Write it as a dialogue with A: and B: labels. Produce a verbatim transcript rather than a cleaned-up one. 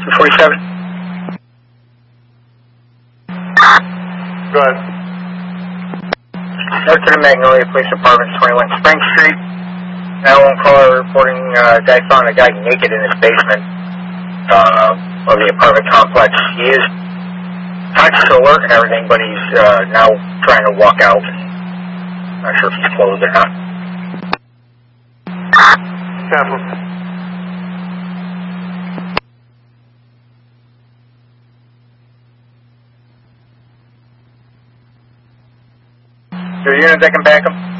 A: two forty-seven.
B: Go ahead.
A: North to the Magnolia Police Department, twenty-one Spring Street. Now one caller reporting uh, a guy found a guy naked in his basement uh, of the apartment complex. He is conscious, alert, and everything, but he's uh, now trying to walk out. Not sure if he's clothed or not.
B: Careful.
A: Is there a unit that can back him?